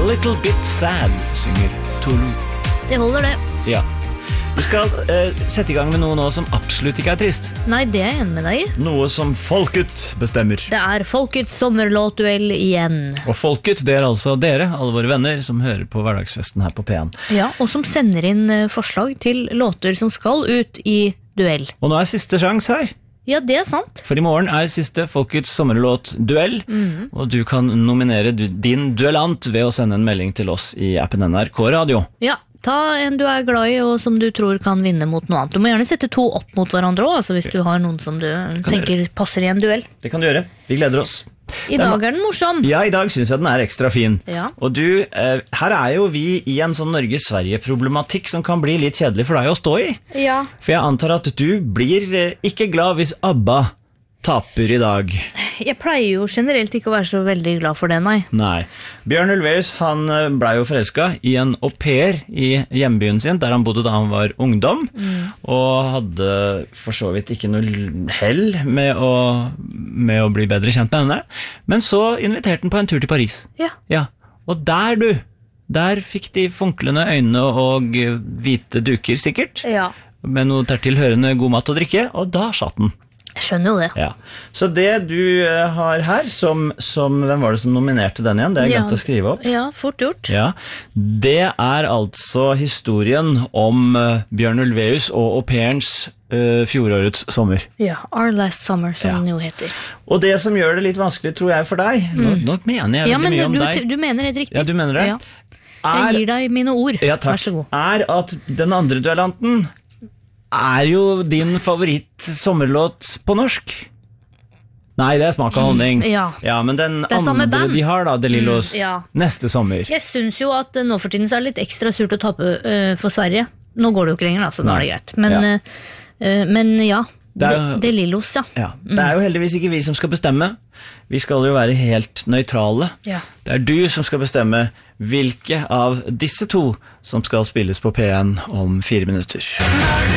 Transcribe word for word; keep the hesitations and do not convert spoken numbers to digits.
little bit sad, synger Tolu. Det holder det. Ja. Vi skal eh, sette i gang med noe nå som absolutt ikke er trist. Nei, det er jeg enig med deg i. Noe som folket bestemmer. Det er folkets sommerlåtduell igjen. Og folket, det er altså dere, alle våre venner, som hører på hverdagsfesten her på P en. Ja, og som sender inn eh, forslag til låter som skal ut i duell. Og nå er siste sjans her. Ja, det er sant. For i morgen er siste folkets sommerlåt-duell, mm. og du kan nominere din duellant ved å sende en melding til oss i appen N R K Radio. Ja. Ta en du er glad i og som du tror kan vinne mot noe annet. Du må gjerne sette to opp mot hverandre også, altså hvis du har noen som du tenker passer i en duell. Det kan du gjøre. Vi gleder oss. I dag er den morsom. Ja, i dag synes jeg den er ekstra fin. Ja. Og du, eh, her er jo vi i en sånn Norge-Sverige-problematikk som kan bli litt kjedelig for deg å stå i. Ja. For jeg antar at du blir eh, ikke glad hvis ABBA taper i dag. Jeg pleier jo generelt ikke å være så veldig glad for det, nei. Nei. Bjørn Ulvaeus, han ble jo forelsket i en au pair i hjembyen sin, der han bodde da han var ungdom, mm. og hadde for så vidt ikke noe hell med å, med å bli bedre kjent med henne. Men så inviterte han på en tur til Paris. Ja. Ja. Og der du, der fikk de funklende øyne og hvite duker sikkert, ja. med noe tilhørende god mat og drikke, og da satt den. Jeg skjønner jo det. Ja. Så det du har her, som, som, hvem var det som nominerte den igjen? Det er glemt ja. å skrive opp. Ja, fort gjort. Ja. Det er altså historien om uh, Bjørn Ulvaeus og au pairens uh, fjorårets sommer. Ja, Our Last Summer, som ja. den jo heter. Og det som gjør det litt vanskelig, tror jeg, for deg, mm. nå, nå mener jeg ja, veldig mye det, om du, deg. Du mener helt riktig. Ja, du mener det? Ja. Er, jeg gir deg mine ord. Ja, takk. Vær så god. Er at den andre duellanten er jo din favoritt sommerlåt på norsk. Nei, det er Smak av honning. Ja. Ja, men den andre de har da, De Lillos, mm, ja. neste sommer. Jeg synes jo at nå for tiden så er det litt ekstra surt å tape uh, for Sverige. Nå går det jo ikke lenger da, så nå er det greit. Men ja, uh, men, ja det er, De Lillos, ja. ja. Det er jo heldigvis ikke vi som skal bestemme. Vi skal jo være helt nøytrale. Ja. Det er du som skal bestemme hvilke av disse to som skal spilles på P en om fire minutter.